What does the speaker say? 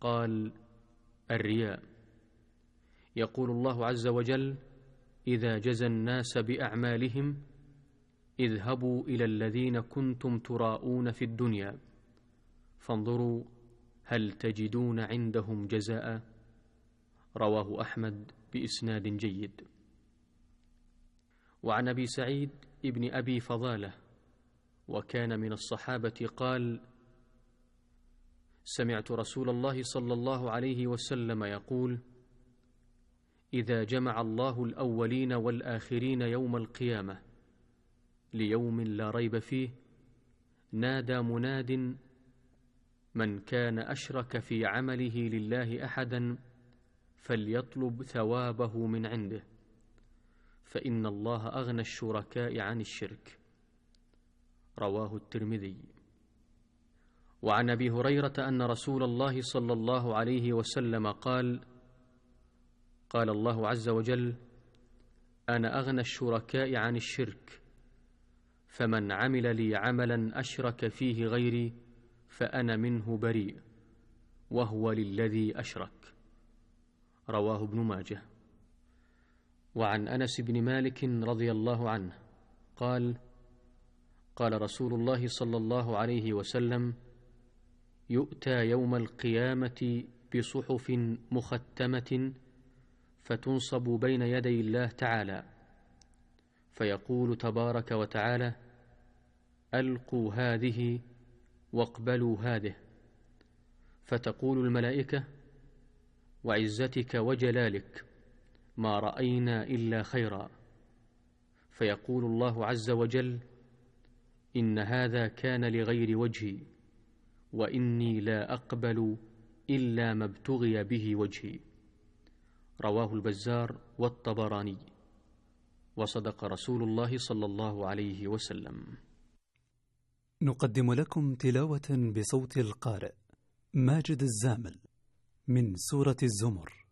قال: الرياء. يقول الله عز وجل: إذا جزى الناس بأعمالهم اذهبوا إلى الذين كنتم تراءون في الدنيا فانظروا هل تجدون عندهم جزاء. رواه أحمد بإسناد جيد. وعن أبي سعيد ابن أبي فضالة وكان من الصحابة قال: سمعت رسول الله صلى الله عليه وسلم يقول: إذا جمع الله الأولين والآخرين يوم القيامة ليوم لا ريب فيه نادى مناد: من كان أشرك في عمله لله أحدا فليطلب ثوابه من عنده، فإن الله أغنى الشركاء عن الشرك. رواه الترمذي. وعن أبي هريرة أن رسول الله صلى الله عليه وسلم قال: قال الله عز وجل: أنا أغنى الشركاء عن الشرك، فمن عمل لي عملا أشرك فيه غيري فأنا منه بريء وهو للذي أشرك. رواه ابن ماجه. وعن أنس بن مالك رضي الله عنه قال: قال رسول الله صلى الله عليه وسلم: يؤتى يوم القيامة بصحف مختمة فتنصب بين يدي الله تعالى، فيقول تبارك وتعالى: ألقوا هذه واقبلوا هذه، فتقول الملائكة: وعزتك وجلالك ما رأينا إلا خيرا. فيقول الله عز وجل: إن هذا كان لغير وجهي، وإني لا أقبل إلا ما ابتغي به وجهي. رواه البزار والطبراني. وصدق رسول الله صلى الله عليه وسلم. نقدم لكم تلاوة بصوت القارئ ماجد الزامل من سورة الزمر.